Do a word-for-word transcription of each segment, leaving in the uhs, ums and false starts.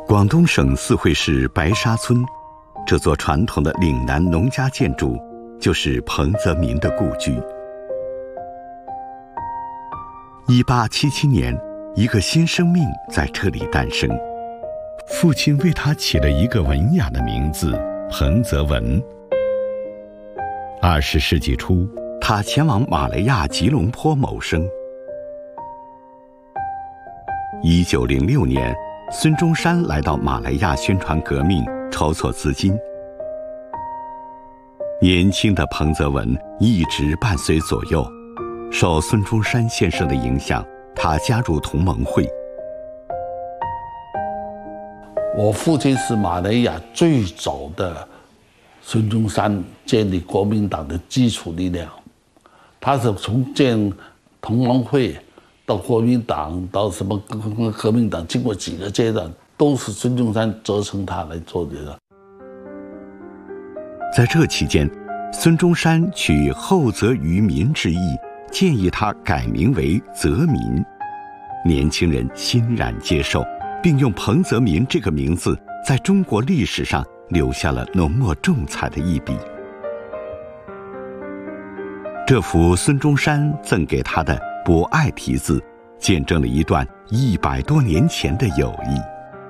广东省四会市白沙村，这座传统的岭南农家建筑就是彭泽民的故居。一八七七年，一个新生命在这里诞生，父亲为他起了一个文雅的名字彭泽文。二十世纪初，他前往马来亚吉隆坡谋生。一九零六年，孙中山来到马来亚宣传革命，筹措资金。年轻的彭泽文一直伴随左右，受孙中山先生的影响，他加入同盟会。 我父亲是马来亚最早的孙中山建立国民党的基础力量，他是从建同盟会到国民党到什么革命党，经过几个阶段，都是孙中山责成他来做的。 在这期间，孙中山取厚泽于民之意，建议他改名为泽民。年轻人欣然接受，并用彭泽民这个名字在中国历史上留下了浓墨重彩的一笔。这幅孙中山赠给他的博爱题字，见证了一段一百多年前的友谊。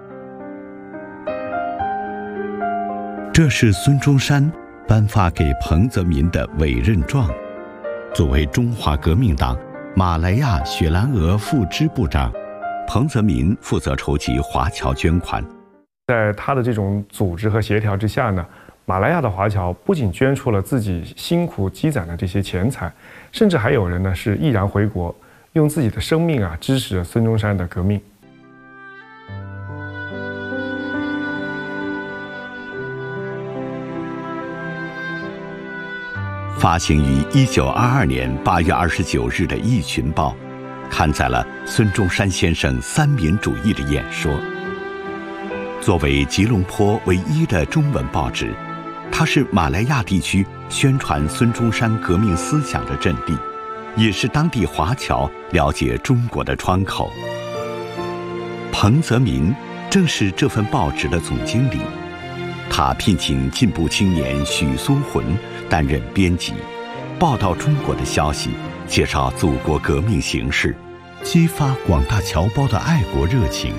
这是孙中山颁发给彭泽民的委任状。作为中华革命党马来亚雪兰莪副支部长，彭泽民负责筹集华侨捐款。 在他的这种组织和协调之下呢，马来亚的华侨不仅捐出了自己辛苦积攒的这些钱财，甚至还有人呢是毅然回国，用自己的生命啊支持孙中山的革命。 发行于一九二二年八月二十九日的《一群报》，刊载了孙中山先生三民主义的演说。作为吉隆坡唯一的中文报纸，它是马来亚地区宣传孙中山革命思想的阵地，也是当地华侨了解中国的窗口。彭泽民正是这份报纸的总经理，他聘请进步青年许苏浑担任编辑，报道中国的消息，介绍祖国革命形势，激发广大侨胞的爱国热情。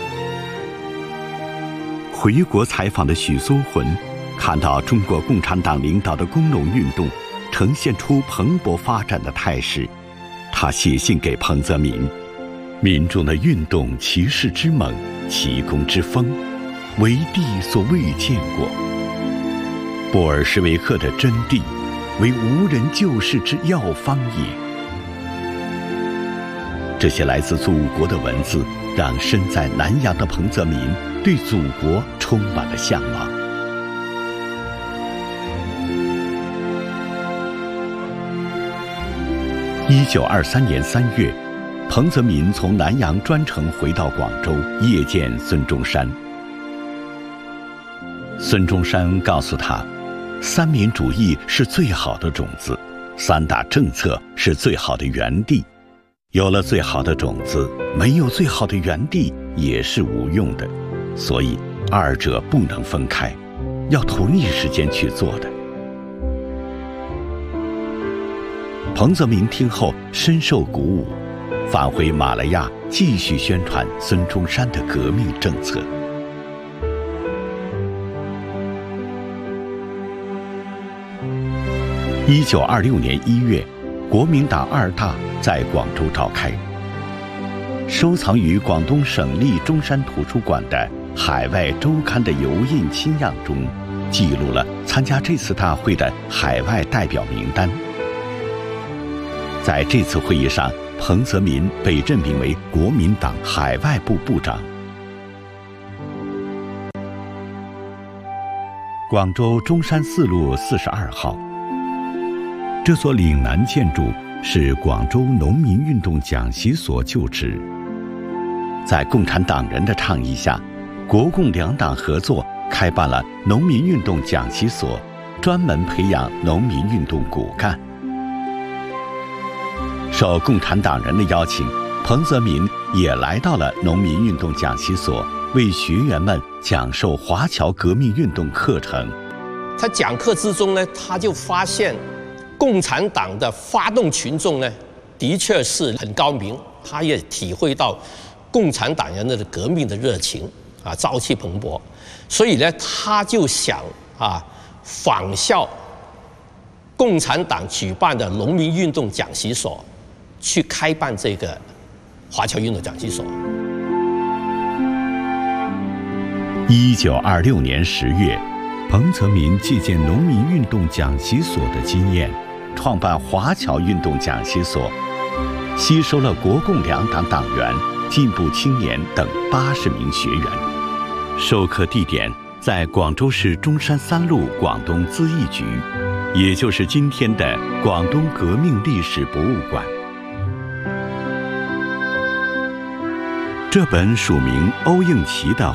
回国采访的许苏浑看到中国共产党领导的工农运动呈现出蓬勃发展的态势，他写信给彭泽民：民众的运动其势之猛，其功之丰，为帝所未见过。布尔什维克的真谛，为无人救世之药方也。这些来自祖国的文字，让身在南洋的彭泽民对祖国充满了向往。一九二三年三月，彭泽民从南洋专程回到广州，谒见孙中山。孙中山告诉他，三民主义是最好的种子，三大政策是最好的园地。有了最好的种子，没有最好的园地也是无用的，所以二者不能分开，要同一时间去做的。彭泽民听后深受鼓舞，返回马来亚继续宣传孙中山的革命政策。一九二六年一月，国民党二大在广州召开。收藏于广东省立中山图书馆的《海外周刊》的油印清样中，记录了参加这次大会的海外代表名单。在这次会议上，彭泽民被任命为国民党海外部部长。广州中山四路四十二号，这座岭南建筑是广州农民运动讲习所旧址。在共产党人的倡议下，国共两党合作开办了农民运动讲习所，专门培养农民运动骨干。受共产党人的邀请， 彭泽民也来到了农民运动讲习所，为学员们讲授华侨革命运动课程。 他讲课之中呢，他就发现共产党的发动群众呢，的确是很高明，他也体会到共产党人的革命的热情啊，朝气蓬勃，所以呢，他就想啊仿效共产党举办的农民运动讲习所，去开办这个华侨运动讲习所。 一九二六年十月，彭泽民借鉴农民运动讲习所的经验，创办华侨运动讲习所，吸收了国共两党党员、进步青年等八十名学员。授课地点在广州市中山三路广东咨议局，也就是今天的广东革命历史博物馆。这本署名欧应奇的